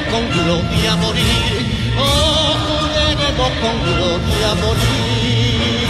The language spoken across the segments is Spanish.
con gloria a morir, oh, juguemos con gloria a morir.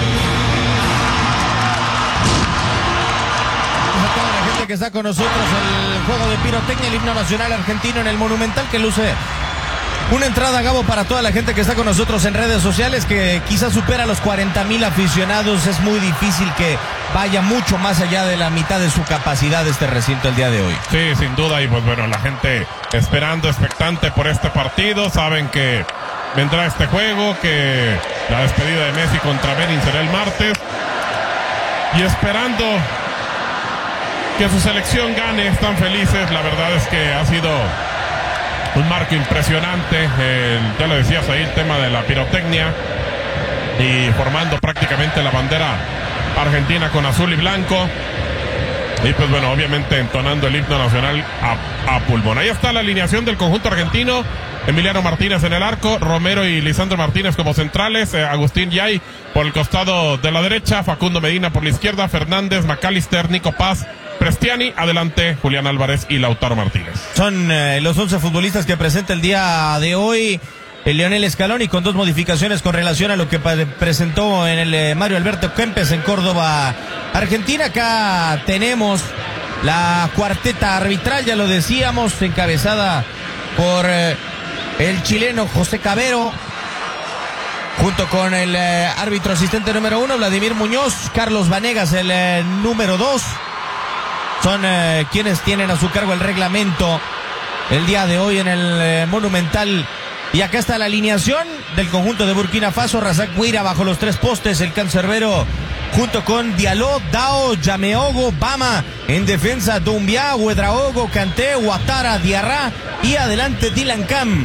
A toda la gente que está con nosotros, el juego de pirotecnia, el himno nacional argentino en el Monumental, que luce una entrada, Gabo, para toda la gente que está con nosotros en redes sociales, que quizás supera los 40,000 aficionados. Es muy difícil que vaya mucho más allá de la mitad de su capacidad este recinto el día de hoy. Sí, sin duda, y pues bueno, la gente esperando, expectante por este partido. Saben que vendrá este juego, que la despedida de Messi contra Benin será el martes, y esperando que su selección gane. Están felices. La verdad es que ha sido un marco impresionante. Ya lo decías ahí, el tema de la pirotecnia, y formando prácticamente la bandera argentina con azul y blanco. Y pues bueno, obviamente entonando el himno nacional a pulmón. Ahí está la alineación del conjunto argentino. Emiliano Martínez en el arco, Romero y Lisandro Martínez como centrales, Agustín Yay por el costado de la derecha, Facundo Medina por la izquierda, Fernández, McAllister, Nico Paz, Prestiani, adelante Julián Álvarez y Lautaro Martínez. Son los 11 futbolistas que presenta el día de hoy Lionel Scaloni, con 2 modificaciones con relación a lo que presentó en el Mario Alberto Kempes en Córdoba, Argentina. Acá tenemos la cuarteta arbitral, ya lo decíamos, encabezada por el chileno José Cabero, junto con el árbitro asistente número 1, Vladimir Muñoz, Carlos Vanegas, el número 2. Son quienes tienen a su cargo el reglamento el día de hoy en el Monumental. Y acá está la alineación del conjunto de Burkina Faso: Razak Guira bajo los 3 postes, el cancerbero junto con Diallo, Dao, Yameogo, Bama. En defensa, Doumbia, Ouedraogo, Kanté, Ouattara, Diarra, y adelante Dylan Cam.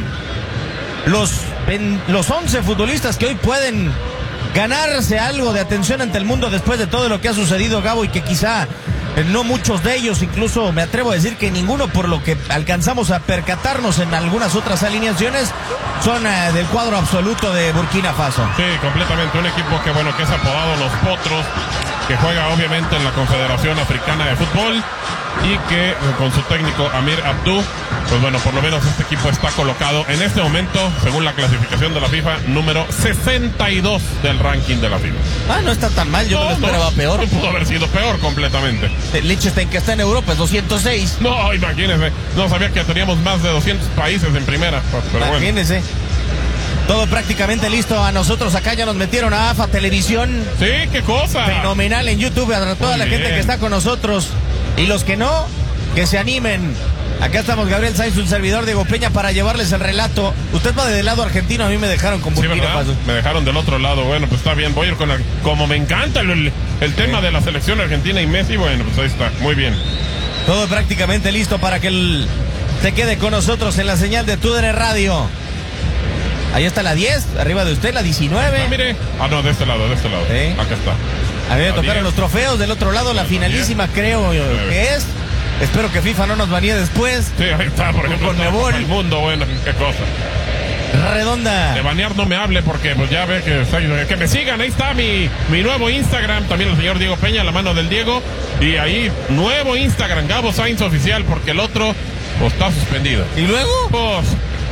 Los 11 futbolistas que hoy pueden ganarse algo de atención ante el mundo después de todo lo que ha sucedido, Gabo, y que quizá no muchos de ellos, incluso me atrevo a decir que ninguno, por lo que alcanzamos a percatarnos en algunas otras alineaciones, son del cuadro absoluto de Burkina Faso. Sí, completamente. Un equipo que, bueno, que es apodado Los Potros, que juega obviamente en la Confederación Africana de Fútbol, y que con su técnico Amir Abdou, pues bueno, por lo menos este equipo está colocado en este momento, según la clasificación de la FIFA, número 62 del ranking de la FIFA. No está tan mal, yo me lo esperaba peor. No pudo haber sido peor completamente. Liechtenstein, que está en Europa, es 206. No, imagínense, no sabía que teníamos más de 200 países en primera, pero imagínense. Bueno. Todo prácticamente listo. A nosotros acá ya nos metieron a AFA Televisión. Sí, qué cosa. Fenomenal en YouTube, a toda la gente que está con nosotros. Y los que no, que se animen. Acá estamos Gabriel Sainz, un servidor, Diego Peña, para llevarles el relato. Usted va del lado argentino, a mí me dejaron con Burkina Faso. Me dejaron del otro lado. Bueno, pues está bien, voy a ir con como me encanta el tema de la selección argentina y Messi. Bueno, pues ahí está, muy bien. Todo prácticamente listo para que se quede con nosotros en la señal de TUDN Radio. Ahí está la 10, arriba de usted, la 19. Mire. No, de este lado. ¿Sí? Acá está. A mí me tocaron los trofeos del otro lado, la finalísima, creo que es. Espero que FIFA no nos banee después. Sí, ahí está, por ejemplo, con el mundo, bueno, qué cosa. Redonda. De banear no me hable, porque pues ya ve que me sigan. Ahí está mi nuevo Instagram, también el señor Diego Peña, la mano del Diego. Y ahí, nuevo Instagram, Gabo Sainz Oficial, porque el otro pues está suspendido. ¿Y luego? Pues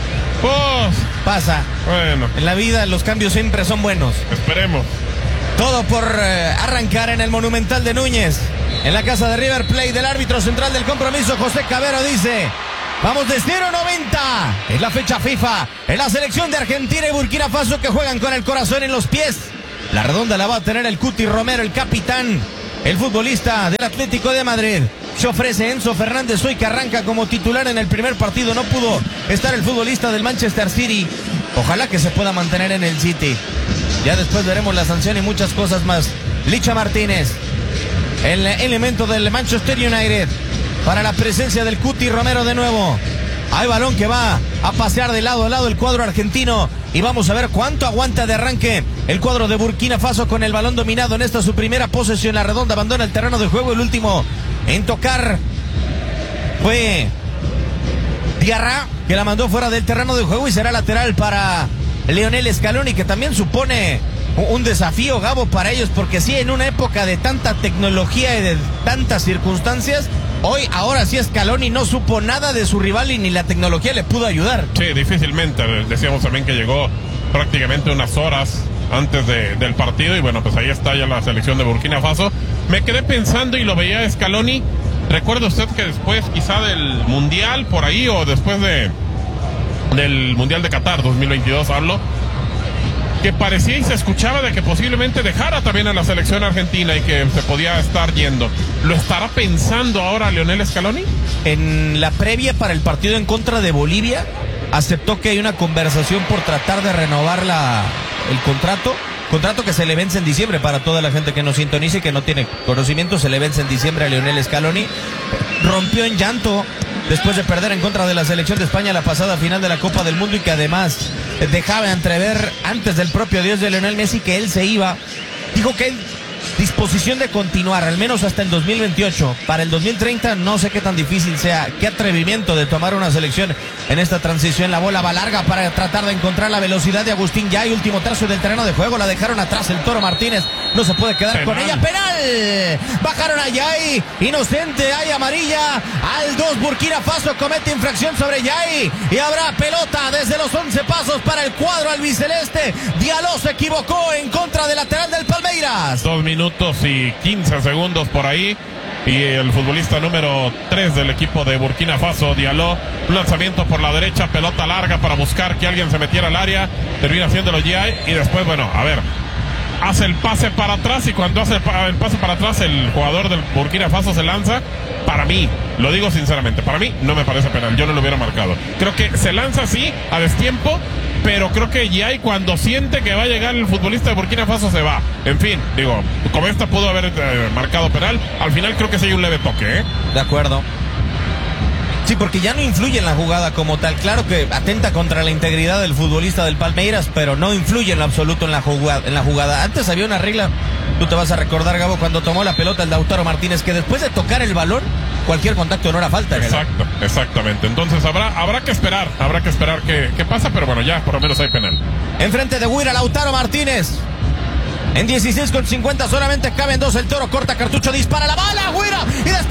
pasa. Bueno. En la vida los cambios siempre son buenos. Esperemos. Todo por arrancar en el Monumental de Núñez, en la casa de River Plate. Del árbitro central del compromiso, José Cabero, dice: vamos de 0-90. Es la fecha FIFA. En la selección de Argentina y Burkina Faso, que juegan con el corazón en los pies. La redonda la va a tener el Cuti Romero, el capitán, el futbolista del Atlético de Madrid. Se ofrece Enzo Fernández hoy, que arranca como titular en el primer partido. No pudo estar el futbolista del Manchester City. Ojalá que se pueda mantener en el City. Ya después veremos la sanción y muchas cosas más. Licha Martínez, el elemento del Manchester United, para la presencia del Cuti Romero de nuevo. Hay balón que va a pasear de lado a lado el cuadro argentino. Y vamos a ver cuánto aguanta de arranque el cuadro de Burkina Faso con el balón dominado en esta su primera posesión. La redonda abandona el terreno de juego. El último en tocar fue Diarra, que la mandó fuera del terreno de juego, y será lateral para Lionel Scaloni, que también supone un desafío, Gabo, para ellos, porque sí, en una época de tanta tecnología y de tantas circunstancias, Hoy, ahora sí, Scaloni no supo nada de su rival y ni la tecnología le pudo ayudar. Sí, difícilmente. Decíamos también que llegó prácticamente unas horas antes del partido y bueno, pues ahí está ya la selección de Burkina Faso. Me quedé pensando y lo veía Scaloni. ¿Recuerda usted que después quizá del Mundial por ahí o después del Mundial de Qatar 2022 hablo, que parecía y se escuchaba de que posiblemente dejara también a la selección argentina y que se podía estar yendo? ¿Lo estará pensando ahora Lionel Scaloni? En la previa para el partido en contra de Bolivia, aceptó que hay una conversación por tratar de renovar el contrato que se le vence en diciembre. Para toda la gente que nos sintonice y que no tiene conocimiento, se le vence en diciembre a Lionel Scaloni. Rompió en llanto después de perder en contra de la selección de España la pasada final de la Copa del Mundo y que además dejaba entrever antes del propio Dios de Lionel Messi que él se iba. Dijo que él disposición de continuar, al menos hasta el 2028. Para el 2030 no sé qué tan difícil sea. Qué atrevimiento de tomar una selección en esta transición. La bola va larga para tratar de encontrar la velocidad de Agustín Yay. Último tercio del terreno de juego. La dejaron atrás el Toro Martínez. No se puede quedar con ella. Penal. Bajaron a Yay. Inocente. Hay amarilla. Al 2 Burkina Faso comete infracción sobre Yay. Y habrá pelota desde los 11 pasos para el cuadro albiceleste. Diallo se equivocó en contra del lateral del Palmeiras. 2 minutos y 15 segundos por ahí. Y el futbolista número 3 del equipo de Burkina Faso, Diallo, un lanzamiento por la derecha, pelota larga para buscar que alguien se metiera al área, termina haciéndolo Yay y después, bueno, a ver, hace el pase para atrás y cuando hace el pase para atrás el jugador del Burkina Faso se lanza. Para mí, lo digo sinceramente, para mí no me parece penal, yo no lo hubiera marcado. Creo que se lanza así, a destiempo, pero creo que Yay cuando siente que va a llegar el futbolista de Burkina Faso se va. En fin, digo, como esta pudo haber marcado penal, al final creo que sí hay un leve toque, ¿eh? De acuerdo. Sí, porque ya no influye en la jugada como tal. Claro que atenta contra la integridad del futbolista del Palmeiras, pero no influye en lo absoluto en la jugada. Antes había una regla, tú te vas a recordar, Gabo, cuando tomó la pelota el Lautaro Martínez, que después de tocar el balón, cualquier contacto no era falta. Exacto, exactamente. Entonces habrá que esperar qué pasa, pero bueno, ya por lo menos hay penal. Enfrente de Guira, Lautaro Martínez. En 16,50 solamente caben 2. El Toro corta cartucho, dispara la bala, Guira, y después